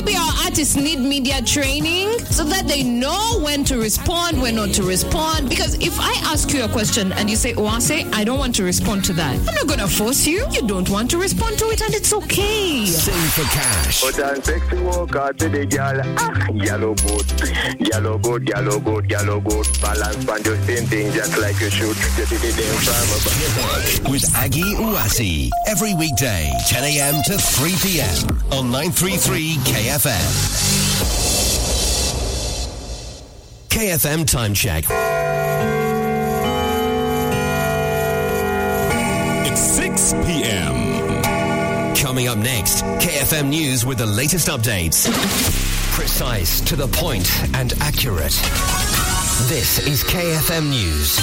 maybe our artists need media training so that they know when to respond, when not to respond. Because if I ask you a question and you say, Oase, I don't want to respond to that, I'm not going to force you. You don't want to respond to it, and it's okay. Sing for cash. But I'm sexy walker to the girl. Yellow good. Yellow good, yellow good, yellow good. Balance on your same thing just like you should. With Aggie Uwasi. Every weekday, 10 a.m. to 3 p.m. on 933 KFM. KFM Time Check. It's 6 p.m. Coming up next, KFM News with the latest updates. Precise, to the point, and accurate. This is KFM News.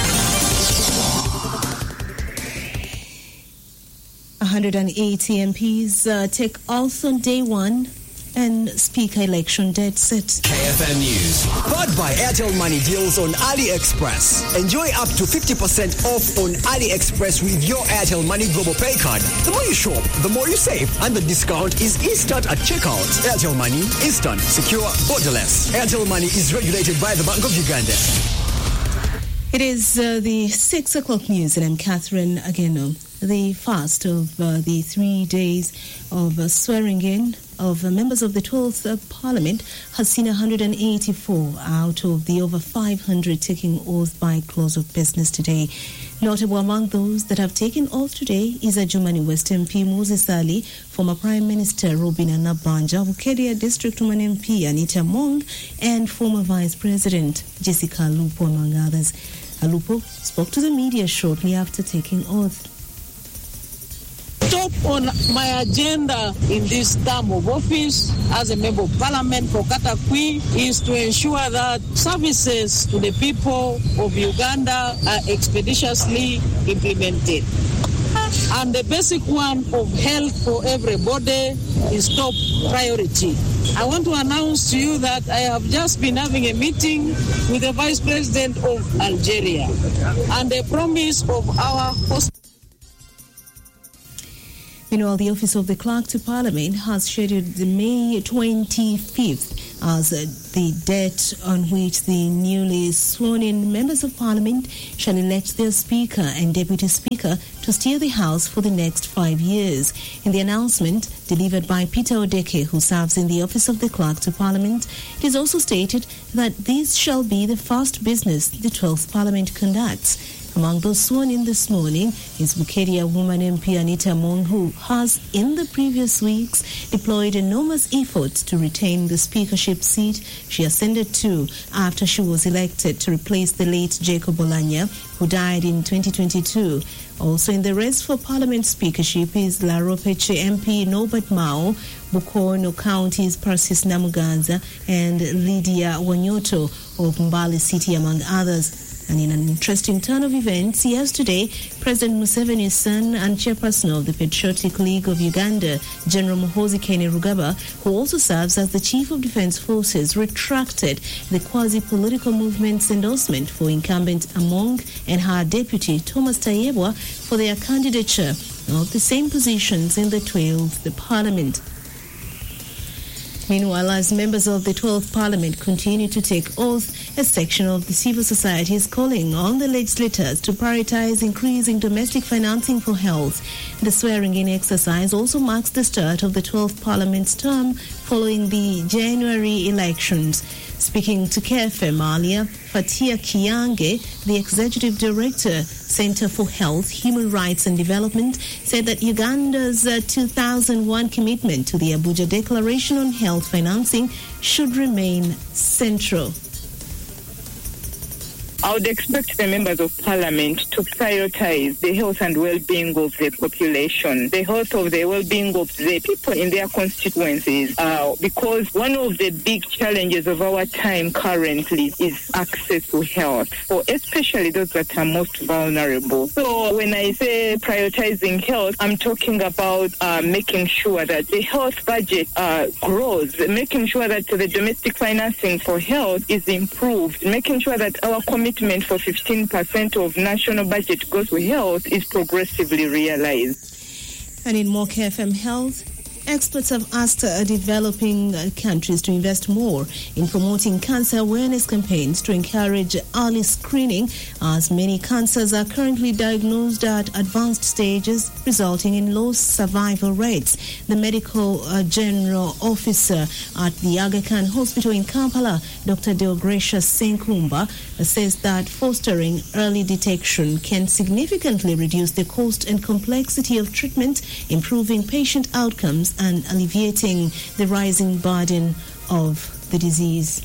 180 MPs take oath on day one and Speaker election dead set. KFM News. Bought by Airtel Money deals on AliExpress. Enjoy up to 50% off on AliExpress with your Airtel Money Global Pay card. The more you shop, the more you save, and the discount is instant at checkout. Airtel Money, instant, secure, borderless. Airtel Money is regulated by the Bank of Uganda. It is the 6 o'clock news, and I'm Catherine Ageno. The first of the 3 days of swearing in of members of the 12th Parliament has seen 184 out of the over 500 taking oath by close of business today. Notable among those that have taken oath today is Adjumani West MP Moses Ali, former Prime Minister Robin Anabanja, Bukedia District Woman MP Anita Mong, and former Vice President Jessica Alupo, among others. Alupo spoke to the media shortly after taking oath. Top on my agenda in this term of office as a member of parliament for Katakwi is to ensure that services to the people of Uganda are expeditiously implemented. And the basic one of health for everybody is top priority. I want to announce to you that I have just been having a meeting with the Vice President of Algeria, and the promise of our hospital. Meanwhile, the Office of the Clerk to Parliament has scheduled the May 25th as the date on which the newly sworn-in members of Parliament shall elect their Speaker and Deputy Speaker to steer the House for the next 5 years. In the announcement delivered by Peter Odeke, who serves in the Office of the Clerk to Parliament, it is also stated that this shall be the first business the 12th Parliament conducts. Among those sworn in this morning is Bukedia woman MP Anita Mong, who has, in the previous weeks, deployed enormous efforts to retain the speakership seat she ascended to after she was elected to replace the late Jacob Olanya, who died in 2022. Also in the race for Parliament speakership is Laropeche MP Norbert Mao, Bukono County's Persis Namuganza, and Lydia Wanyoto of Mbale City, among others. And in an interesting turn of events, yesterday, President Museveni's son and chairperson of the Patriotic League of Uganda, General Muhoozi Kainerugaba, who also serves as the Chief of Defence Forces, retracted the quasi-political movement's endorsement for incumbent Among and her deputy, Thomas Tayebwa, for their candidature of the same positions in the 12th Parliament. Meanwhile, as members of the 12th Parliament continue to take oath, a section of the civil society is calling on the legislators to prioritize increasing domestic financing for health. The swearing-in exercise also marks the start of the 12th Parliament's term following the January elections. Speaking to KFM earlier, Fatia Kiange, the Executive Director, Center for Health, Human Rights and Development, said that Uganda's 2001 commitment to the Abuja Declaration on Health Financing should remain central. I would expect the members of parliament to prioritize the health and well-being of the population, the health of the well-being of the people in their constituencies, because one of the big challenges of our time currently is access to health, for especially those that are most vulnerable. So when I say prioritizing health, I'm talking about making sure that the health budget grows, making sure that the domestic financing for health is improved, making sure that our commitment for 15% of national budget goes to health is progressively realized. And in more KFM Health, experts have asked developing countries to invest more in promoting cancer awareness campaigns to encourage early screening, as many cancers are currently diagnosed at advanced stages, resulting in low survival rates. The medical general officer at the Aga Khan Hospital in Kampala, Dr. Deogracia Senkumba, says that fostering early detection can significantly reduce the cost and complexity of treatment, improving patient outcomes and alleviating the rising burden of the disease.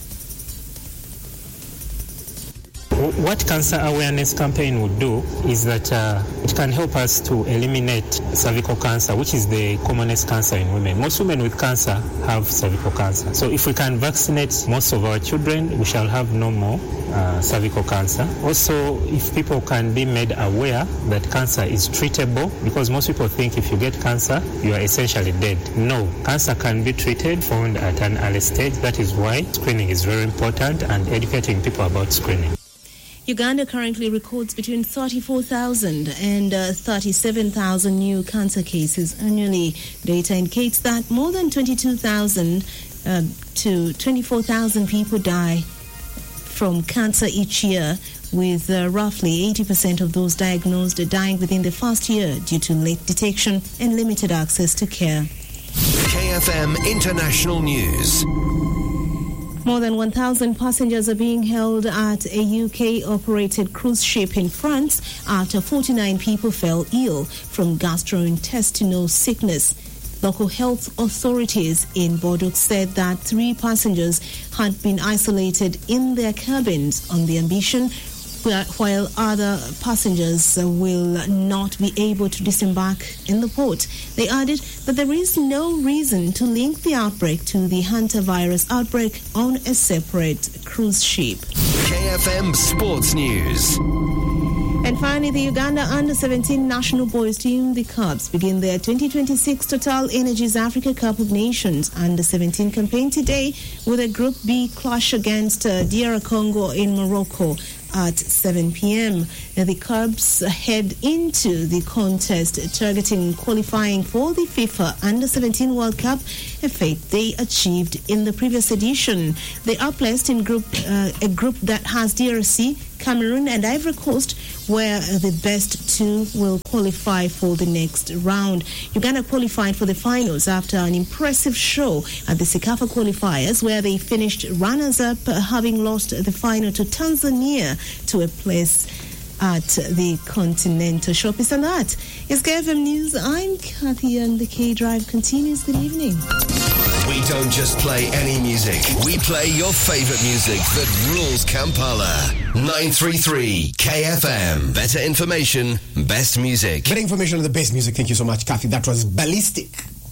What cancer awareness campaign would do is that it can help us to eliminate cervical cancer, which is the commonest cancer in women. Most women with cancer have cervical cancer. So if we can vaccinate most of our children, we shall have no more cervical cancer. Also, if people can be made aware that cancer is treatable, because most people think if you get cancer, you are essentially dead. No, cancer can be treated, found at an early stage. That is why screening is very important and educating people about screening. Uganda currently records between 34,000 and 37,000 new cancer cases annually. Data indicates that more than 22,000 to 24,000 people die from cancer each year, with roughly 80% of those diagnosed dying within the first year due to late detection and limited access to care. KFM International News. More than 1,000 passengers are being held at a UK-operated cruise ship in France after 49 people fell ill from gastrointestinal sickness. Local health authorities in Bordeaux said that 3 passengers had been isolated in their cabins on the Ambition, while other passengers will not be able to disembark in the port. They added that there is no reason to link the outbreak to the hantavirus outbreak on a separate cruise ship. KFM Sports News. And finally, the Uganda Under-17 national boys team, the Cubs, begin their 2026 Total Energies Africa Cup of Nations Under-17 campaign today with a Group B clash against DR Congo in Morocco at 7 p.m. The Cubs head into the contest targeting qualifying for the FIFA Under-17 World Cup, a feat they achieved in the previous edition. They are placed in a group that has DRC, Cameroon and Ivory Coast, where the best 2 will qualify for the next round. Uganda qualified for the finals after an impressive show at the Sekafa qualifiers, where they finished runners-up, having lost the final to Tanzania to a place at the Continental Showpiece. And that is KFM News. I'm Kathy, and the K-Drive continues. Good evening. We don't just play any music. We play your favorite music that rules Kampala. 933 KFM. Better information, best music. Better information on the best music. Thank you so much, Kathy. That was ballistic.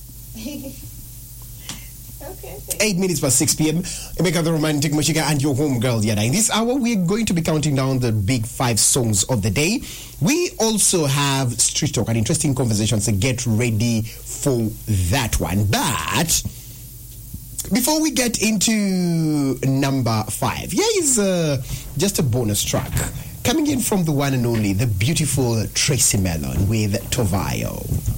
8 minutes past 6 p.m. Emeka the Romantic Mashika and your home girl Yada. In this hour, we're going to be counting down the big 5 songs of the day. We also have Street Talk and interesting conversations, so get ready for that one. But before we get into number 5, here is just a bonus track coming in from the one and only, the beautiful Tracy Mellon with Tovayo.